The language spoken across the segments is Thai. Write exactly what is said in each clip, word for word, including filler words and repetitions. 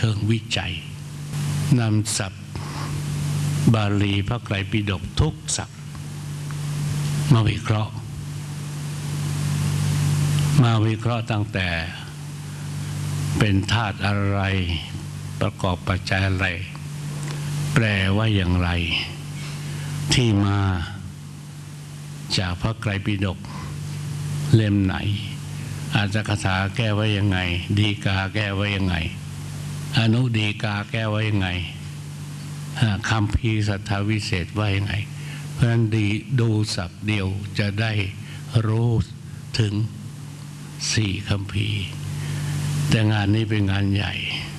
ชิงวิจัยนำศัพท์บาลีพระไตรปิฎกทุกศัพท์มาวิเคราะห์มาวิเคราะห์ตั้งแต่เป็นธาตุอะไรประกอบปัจจัยอะไรแปลว่าอย่างไรที่มาจากพระไตรปิฎกเล่มไหนอาจจะคาถาแก้ไว้ยังไงดีกาแก้ไว้ยังไงอนุดีกาแก้ไว้ยังไงคัมภีร์สัทธวิเศษว่ายังไงเพราะฉะนั้นดีดูศัพท์เดียวจะได้รู้ถึงสี่คัมภีร์แต่งานนี้เป็นงานใหญ่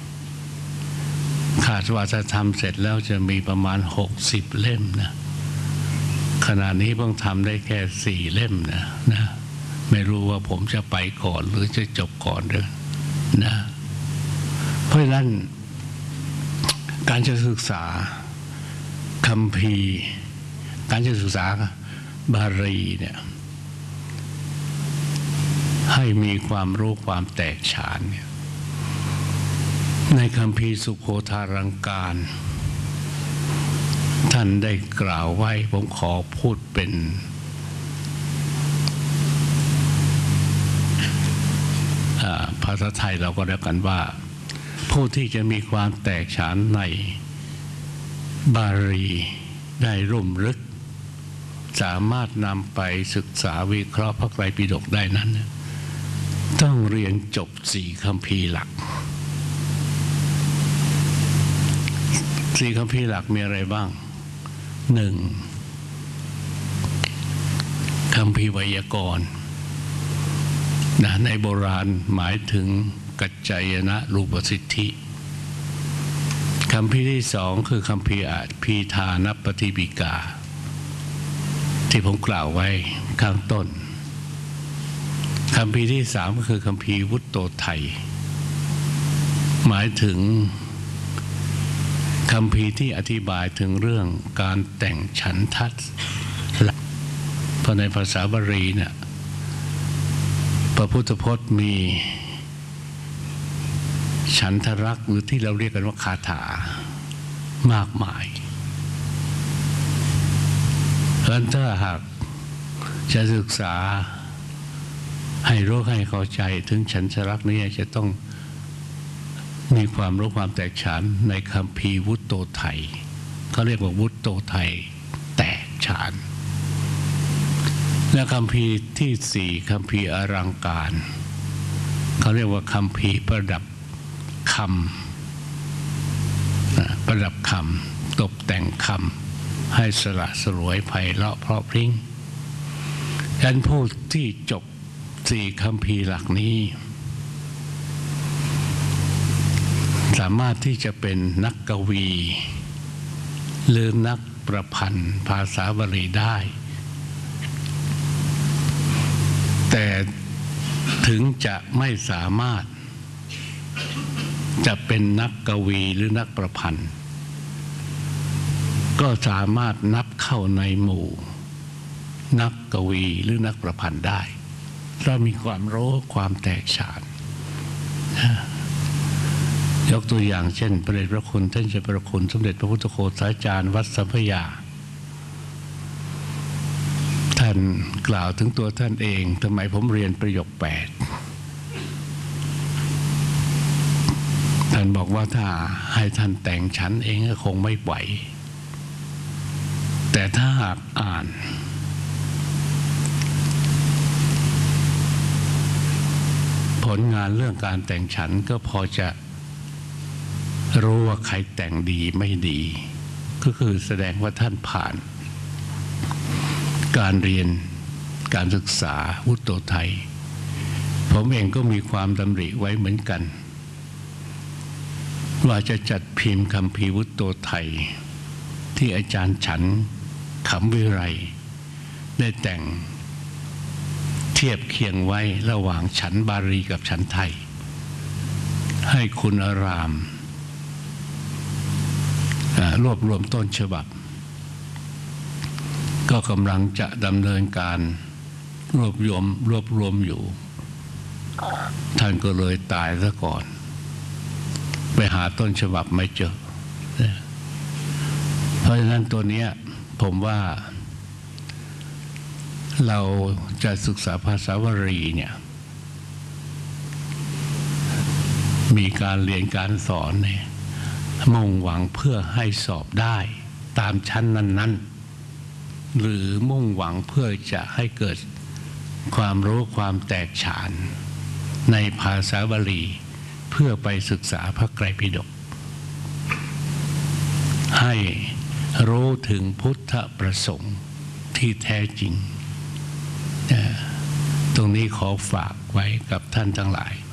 คาดว่าจะทำเสร็จแล้วจะมีประมาณหกสิบเล่มนะขณะนี้เพิ่งทำได้แค่สี่เล่มนะนะไม่รู้ว่าผมจะไปก่อนหรือจะจบก่อนเด้อนะเพราะฉะนั้นการจะศึกษาคัมภีร์การจะศึกษาบาลีเนี่ยให้มีความรู้ความแตกฉานเนี่ยในคัมภีร์สุโขทาลังการท่านได้กล่าวไว้ผมขอพูดเป็นภาษาไทยเราก็เรียกกันว่าผู้ที่จะมีความแตกฉานในบาลีได้รุ่มลึกสามารถนำไปศึกษาวิเคราะห์พระไตรปิฎกได้นั้นต้องเรียนจบสี่คัมภีร์หลักสี่คัมภีร์หลักมีอะไรบ้างหนึ่งคัมภีร์ไวยากรณ์นะในโบราณหมายถึงกัจจายนะรูปสิทธิคัมภีร์ที่สองคือคัมภีร์อาพีธานปฏิปิกาที่ผมกล่าวไว้ข้างต้นคัมภีร์ที่สามก็คือคัมภีร์วุตโตไทยหมายถึงคัมภีร์ที่อธิบายถึงเรื่องการแต่งฉันทะเพราะในภาษาบาลีเนี่ยพระพุทธพจน์มีฉันทรักษ์หรือที่เราเรียกกันว่าคาถามากมายเพราะฉะนั้นถ้าหากจะศึกษาให้รู้ให้เข้าใจถึงฉันทรักษ์นี้จะต้องมีความรู้ความแตกฉานในคัมภีร์วุตโตไทยเขาเรียกว่าวุตโตไทยแตกฉานและคัมภีร์ที่สี่คัมภีร์อลังการเขาเรียกว่าคัมภีร์ประดับคำประดับคำตกแต่งคำให้สละสลวยไพเราะเพราะพริ้งดังนั้นผู้ที่จบสี่คัมภีร์หลักนี้สามารถที่จะเป็นนักกวีหรือนักประพันธ์ภาษาบาลีได้แต่ถึงจะไม่สามารถจะเป็นนักกวีหรือนักประพันธ์ก็สามารถนับเข้าในหมู่นักกวีหรือนักประพันธ์ได้ถ้ามีความรู้ความแตกฉานยกตัวอย่างเช่นพระเดชพระคุณท่านเจ้าพระคุณสมเด็จพระพุทธโฆษาจารย์วัดสัมพยาท่านกล่าวถึงตัวท่านเองทำไมผมเรียนประโยคแปดท่านบอกว่าถ้าให้ท่านแต่งฉันเองก็คงไม่ไหวแต่ถ้าหากอ่านผลงานเรื่องการแต่งฉันก็พอจะรู้ว่าใครแต่งดีไม่ดีก็คือแสดงว่าท่านผ่านการเรียนการศึกษาวุตโตไทยผมเองก็มีความดำริไว้เหมือนกันว่าจะจัดพิมพ์คัมภีร์วุตโตไทยที่อาจารย์ฉันขำวิไรได้แต่งเทียบเคียงไว้ระหว่างฉันบาลีกับฉันไทยให้คุณอารามรวบรวมต้นฉบับก็กำลังจะดำเนินการรวบรวมรวบรวมอยู่ท่านก็เลยตายซะก่อนไปหาต้นฉบับไม่เจอเพราะฉะนั้นตัวเนี้ยผมว่าเราจะศึกษาภาษาวลีเนี่ยมีการเรียนการสอนเนี่ยมุ่งหวังเพื่อให้สอบได้ตามชั้นนั้นๆหรือมุ่งหวังเพื่อจะให้เกิดความรู้ความแตกฉานในภาษาวลีเพื่อไปศึกษาพระไตรปิฎกให้รู้ถึงพุทธประสงค์ที่แท้จริงตรงนี้ขอฝากไว้กับท่านทั้งหลาย